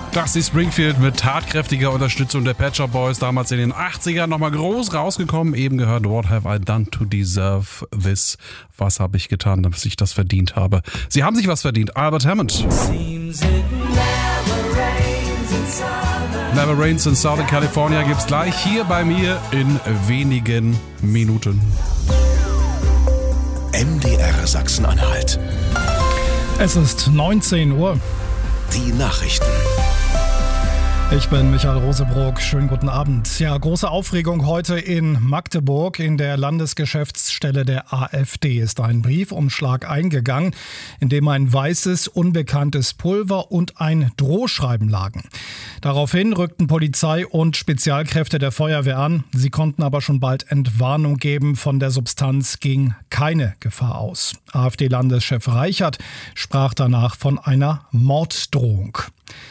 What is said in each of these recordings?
Dusty Springfield mit tatkräftiger Unterstützung der Pet Shop Boys, damals in den 80ern nochmal groß rausgekommen. Eben gehört What Have I Done to Deserve This? Was habe ich getan, damit ich das verdient habe? Sie haben sich was verdient. Albert Hammond. Never Rains in Southern California gibt's gleich hier bei mir in wenigen Minuten. MDR Sachsen-Anhalt. Es ist 19 Uhr. Die Nachrichten. Ich bin Michael Rosebrock. Schönen guten Abend. Ja, große Aufregung heute in Magdeburg. In der Landesgeschäftsstelle der AfD ist ein Briefumschlag eingegangen, in dem ein weißes, unbekanntes Pulver und ein Drohschreiben lagen. Daraufhin rückten Polizei und Spezialkräfte der Feuerwehr an. Sie konnten aber schon bald Entwarnung geben. Von der Substanz ging keine Gefahr aus. AfD-Landeschef Reichert sprach danach von einer Morddrohung.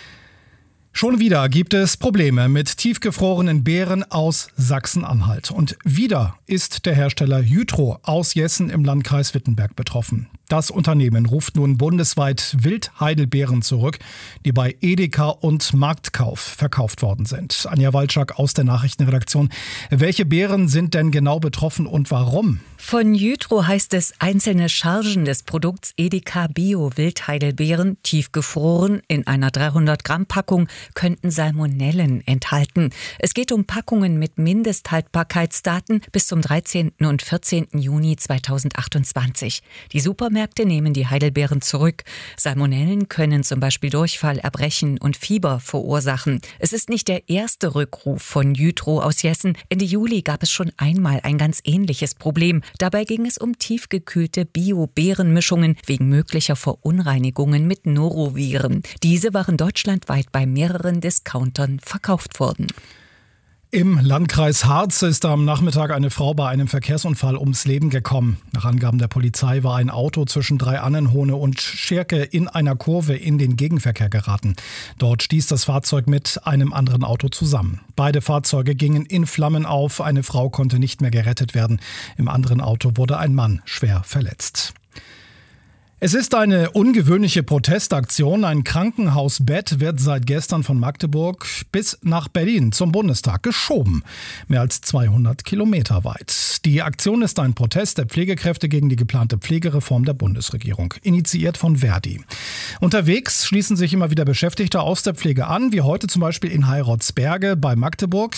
Schon wieder gibt es Probleme mit tiefgefrorenen Beeren aus Sachsen-Anhalt. Und wieder ist der Hersteller Jytro aus Jessen im Landkreis Wittenberg betroffen. Das Unternehmen ruft nun bundesweit Wildheidelbeeren zurück, die bei Edeka und Marktkauf verkauft worden sind. Anja Walczak aus der Nachrichtenredaktion. Welche Beeren sind denn genau betroffen und warum? Von Jytro heißt es, einzelne Chargen des Produkts Edeka Bio Wildheidelbeeren, tiefgefroren in einer 300-Gramm-Packung, könnten Salmonellen enthalten. Es geht um Packungen mit Mindesthaltbarkeitsdaten bis zum 13. und 14. Juni 2028. Die Supermärkte nehmen die Heidelbeeren zurück. Salmonellen können zum Beispiel Durchfall, Erbrechen und Fieber verursachen. Es ist nicht der erste Rückruf von Jytro aus Jessen. Ende Juli gab es schon einmal ein ganz ähnliches Problem. Dabei ging es um tiefgekühlte Bio-Beerenmischungen wegen möglicher Verunreinigungen mit Noroviren. Diese waren deutschlandweit bei mehreren Discountern verkauft worden. Im Landkreis Harz ist am Nachmittag eine Frau bei einem Verkehrsunfall ums Leben gekommen. Nach Angaben der Polizei war ein Auto zwischen Dreiannenhohne und Schirke in einer Kurve in den Gegenverkehr geraten. Dort stieß das Fahrzeug mit einem anderen Auto zusammen. Beide Fahrzeuge gingen in Flammen auf. Eine Frau konnte nicht mehr gerettet werden. Im anderen Auto wurde ein Mann schwer verletzt. Es ist eine ungewöhnliche Protestaktion. Ein Krankenhausbett wird seit gestern von Magdeburg bis nach Berlin zum Bundestag geschoben. Mehr als 200 Kilometer weit. Die Aktion ist ein Protest der Pflegekräfte gegen die geplante Pflegereform der Bundesregierung, initiiert von Verdi. Unterwegs schließen sich immer wieder Beschäftigte aus der Pflege an, wie heute zum Beispiel in Heiratsberge bei Magdeburg.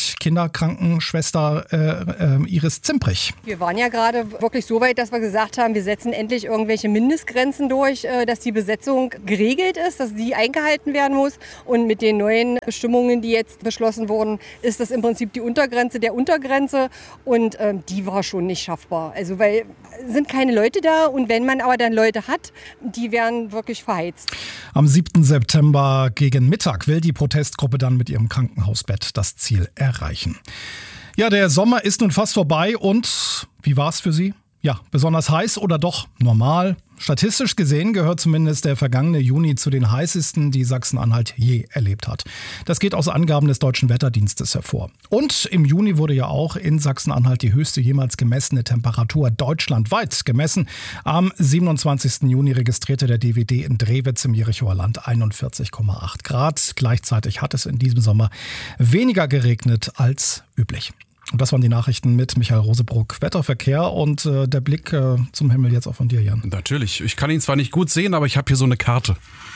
Kinderkrankenschwester Iris Zimprich. Wir waren ja gerade wirklich so weit, dass wir gesagt haben, wir setzen endlich irgendwelche Mindestgrenzen durch, dass die Besetzung geregelt ist, dass die eingehalten werden muss. Und mit den neuen Bestimmungen, die jetzt beschlossen wurden, ist das im Prinzip die Untergrenze der Untergrenze. Und die war schon nicht schaffbar. Also weil sind keine Leute da und wenn man aber dann Leute hat, die werden wirklich verheizt. Am 7. September gegen Mittag will die Protestgruppe dann mit ihrem Krankenhausbett das Ziel erreichen. Ja, der Sommer ist nun fast vorbei und wie war es für Sie? Ja, besonders heiß oder doch normal? Statistisch gesehen gehört zumindest der vergangene Juni zu den heißesten, die Sachsen-Anhalt je erlebt hat. Das geht aus Angaben des Deutschen Wetterdienstes hervor. Und im Juni wurde ja auch in Sachsen-Anhalt die höchste jemals gemessene Temperatur deutschlandweit gemessen. Am 27. Juni registrierte der DWD in Drewitz im Jerichower Land 41,8 Grad. Gleichzeitig hat es in diesem Sommer weniger geregnet als üblich. Und das waren die Nachrichten mit Michael Rosebrock. Wetterverkehr und der Blick zum Himmel jetzt auch von dir, Jan. Natürlich. Ich kann ihn zwar nicht gut sehen, aber ich habe hier so eine Karte.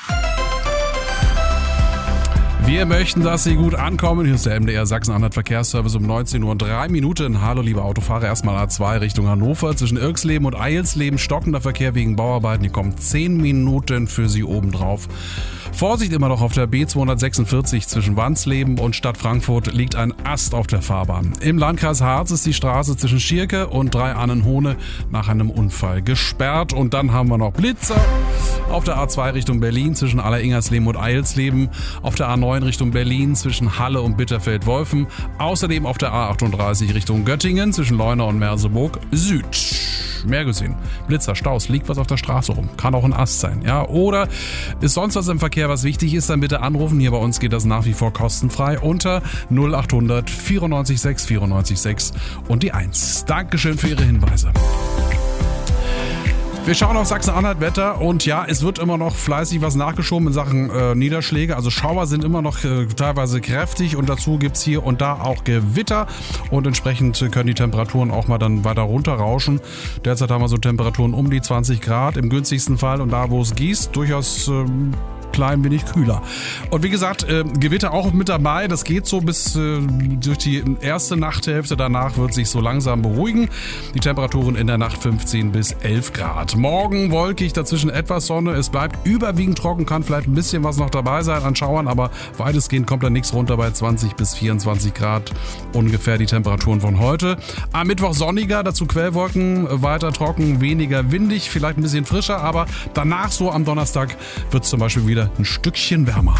Wir möchten, dass Sie gut ankommen. Hier ist der MDR Sachsen-Anhalt Verkehrsservice um 19:03 Uhr. Hallo liebe Autofahrer, erstmal A2 Richtung Hannover. Zwischen Irxleben und Eilsleben stockender Verkehr wegen Bauarbeiten. Die kommen 10 Minuten für Sie obendrauf. Vorsicht immer noch auf der B246 zwischen Wansleben und Stadt Frankfurt liegt ein Ast auf der Fahrbahn. Im Landkreis Harz ist die Straße zwischen Schirke und Dreiannenhohne nach einem Unfall gesperrt. Und dann haben wir noch Blitzer auf der A2 Richtung Berlin zwischen Alleringersleben und Eilsleben. Auf der A9 Richtung Berlin zwischen Halle und Bitterfeld-Wolfen. Außerdem auf der A38 Richtung Göttingen zwischen Leuna und Merseburg Süd. Mehr gesehen. Blitzer, Staus, liegt was auf der Straße rum. Kann auch ein Ast sein, ja. Oder ist sonst was im Verkehr, was wichtig ist, dann bitte anrufen. Hier bei uns geht das nach wie vor kostenfrei unter 0800 94 6 94 6 und die 1. Dankeschön für Ihre Hinweise. Wir schauen auf Sachsen-Anhalt Wetter und ja, es wird immer noch fleißig was nachgeschoben in Sachen Niederschläge. Also Schauer sind immer noch teilweise kräftig und dazu gibt's hier und da auch Gewitter und entsprechend können die Temperaturen auch mal dann weiter runterrauschen. Derzeit haben wir so Temperaturen um die 20 Grad im günstigsten Fall und da, wo es gießt, durchaus klein wenig kühler. Und wie gesagt, Gewitter auch mit dabei. Das geht so bis durch die erste Nachthälfte. Danach wird sich so langsam beruhigen. Die Temperaturen in der Nacht 15 bis 11 Grad. Morgen wolkig, dazwischen etwas Sonne. Es bleibt überwiegend trocken, kann vielleicht ein bisschen was noch dabei sein an Schauern, aber weitestgehend kommt da nichts runter bei 20 bis 24 Grad. Ungefähr die Temperaturen von heute. Am Mittwoch sonniger, dazu Quellwolken, weiter trocken, weniger windig, vielleicht ein bisschen frischer, aber danach so am Donnerstag wird es zum Beispiel wieder ein Stückchen wärmer.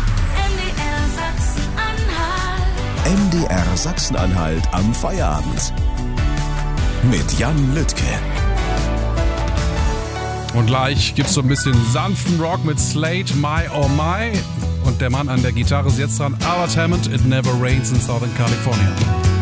MDR Sachsen-Anhalt am Feierabend. Mit Jan Lüttke. Und gleich gibt's so ein bisschen sanften Rock mit Slade, My Oh My. Und der Mann an der Gitarre ist jetzt dran, Albert Hammond, It Never Rains in Southern California.